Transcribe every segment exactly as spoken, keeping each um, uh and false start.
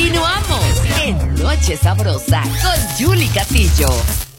Continuamos en Noche Sabrosa con Julie Castillo.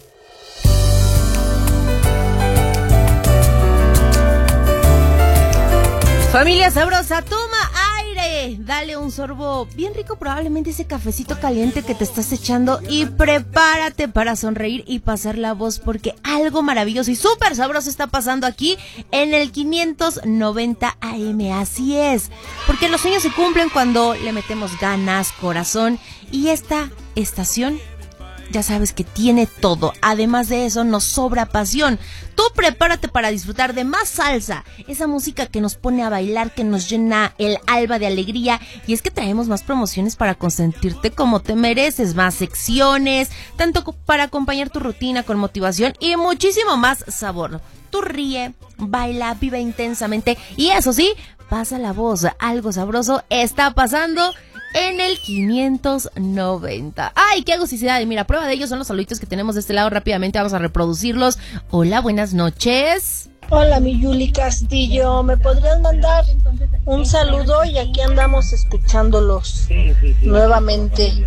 Familia sabrosa, toma aire, dale un sorbo bien rico, probablemente ese cafecito caliente que te estás echando, y prepárate para sonreír y pasar la voz, porque algo maravilloso y súper sabroso está pasando aquí en el quinientos noventa A M. Así es, porque los sueños se cumplen cuando le metemos ganas, corazón, y esta estación ya sabes que tiene todo. Además de eso, nos sobra pasión. Tú prepárate para disfrutar de más salsa, esa música que nos pone a bailar, que nos llena el alma de alegría. Y es que traemos más promociones para consentirte como te mereces, más secciones, tanto para acompañar tu rutina con motivación y muchísimo más sabor. Tú ríe, baila, vive intensamente y eso sí, pasa la voz. Algo sabroso está pasando en el quinientos noventa. ¡Ay, qué agusticidad! Y mira, prueba de ello son los saluditos que tenemos de este lado. Rápidamente vamos a reproducirlos. Hola, buenas noches. Hola, mi Julie Castillo. ¿Me podrías mandar un saludo? Y aquí andamos escuchándolos nuevamente.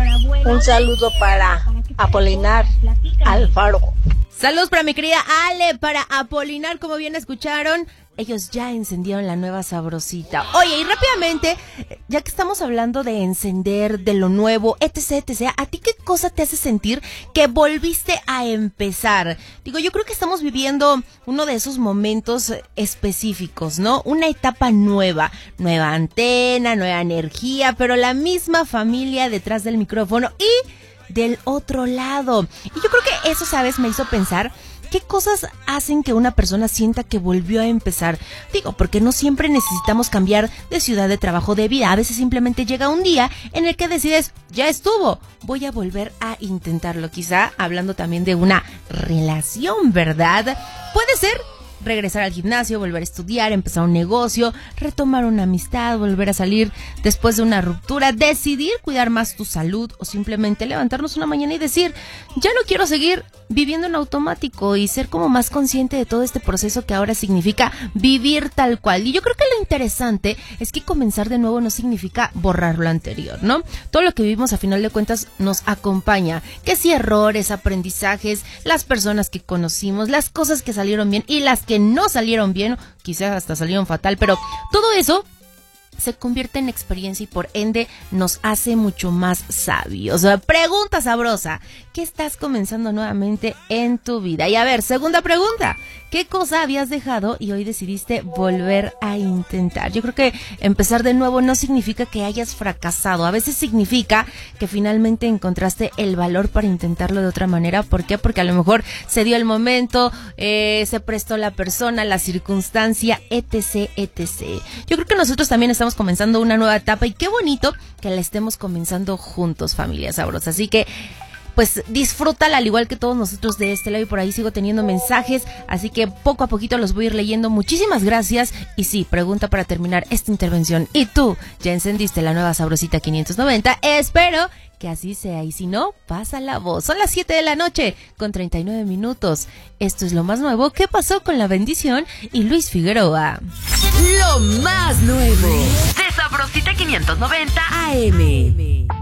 Un saludo para Apolinar Alfaro. Saludos para mi querida Ale, para Apolinar, como bien escucharon. Ellos ya encendieron la nueva sabrosita. Oye, y rápidamente, ya que estamos hablando de encender, de lo nuevo, etc, etc, ¿a ti qué cosa te hace sentir que volviste a empezar? Digo, yo creo que estamos viviendo uno de esos momentos específicos, ¿no? Una etapa nueva, nueva antena, nueva energía, pero la misma familia detrás del micrófono y del otro lado. Y yo creo que eso, ¿sabes? Me hizo pensar ¿qué cosas hacen que una persona sienta que volvió a empezar? Digo, porque no siempre necesitamos cambiar de ciudad, de trabajo, de vida. A veces simplemente llega un día en el que decides, ya estuvo, voy a volver a intentarlo. Quizá hablando también de una relación, ¿verdad? Puede ser regresar al gimnasio, volver a estudiar, empezar un negocio, retomar una amistad, volver a salir después de una ruptura, decidir cuidar más tu salud o simplemente levantarnos una mañana y decir, ya no quiero seguir viviendo en automático y ser como más consciente de todo este proceso que ahora significa vivir tal cual. Y yo creo que lo interesante es que comenzar de nuevo no significa borrar lo anterior, ¿no? Todo lo que vivimos a final de cuentas nos acompaña, que si errores, aprendizajes, las personas que conocimos, las cosas que salieron bien y las que no salieron bien, quizás hasta salieron fatal, pero todo eso se convierte en experiencia y por ende nos hace mucho más sabios. Pregunta sabrosa, ¿qué estás comenzando nuevamente en tu vida? Y a ver, segunda pregunta, ¿qué cosa habías dejado y hoy decidiste volver a intentar? Yo creo que empezar de nuevo no significa que hayas fracasado, a veces significa que finalmente encontraste el valor para intentarlo de otra manera. ¿Por qué? Porque a lo mejor se dio el momento, eh, se prestó la persona, la circunstancia, etc, etcétera. Yo creo que nosotros también estamos comenzando una nueva etapa y qué bonito que la estemos comenzando juntos, familia sabrosa. Así que pues disfrútala al igual que todos nosotros de este lado, y por ahí sigo teniendo mensajes, así que poco a poquito los voy a ir leyendo. Muchísimas gracias. Y sí, pregunta para terminar esta intervención, ¿y tú ya encendiste la nueva sabrosita quinientos noventa? Espero que así sea, y si no, pasa la voz. Son las siete de la noche con treinta y nueve minutos. Esto es lo más nuevo que pasó con La Bendición y Luis Figueroa. Lo más nuevo de Sabrosita quinientos noventa A M.